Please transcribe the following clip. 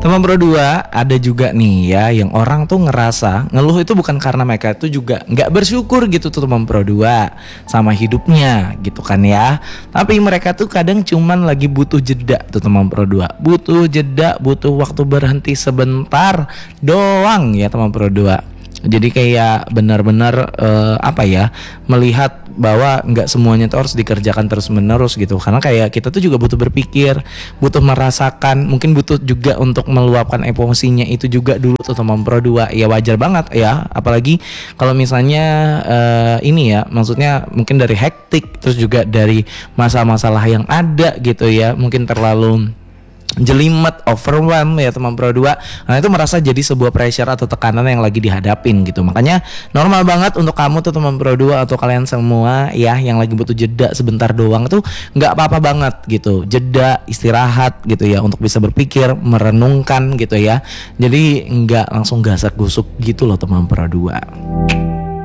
Teman Pro 2, ada juga nih ya yang orang tuh ngerasa ngeluh itu bukan karena mereka tuh juga nggak bersyukur gitu tuh teman Pro 2 sama hidupnya gitu kan ya. Tapi mereka tuh kadang cuman lagi butuh jeda tuh teman Pro 2. Butuh jeda, butuh waktu berhenti sebentar doang ya teman Pro 2. Jadi kayak benar-benar melihat bahwa nggak semuanya tuh harus dikerjakan terus-menerus gitu. Karena kayak kita tuh juga butuh berpikir, butuh merasakan, mungkin butuh juga untuk meluapkan emosinya itu juga dulu tuh teman Pro 2. Ya wajar banget ya, apalagi kalau misalnya maksudnya mungkin dari hektik, terus juga dari masalah-masalah yang ada gitu ya, mungkin terlalu jelimet, overwhelm ya teman Pro 2. Nah itu merasa jadi sebuah pressure atau tekanan yang lagi dihadapin gitu. Makanya normal banget untuk kamu tuh teman Pro 2 atau kalian semua ya yang lagi butuh jeda sebentar doang tuh nggak apa-apa banget gitu. Jeda, istirahat gitu ya untuk bisa berpikir, merenungkan gitu ya. Jadi nggak langsung gasak gusuk gitu loh teman Pro 2.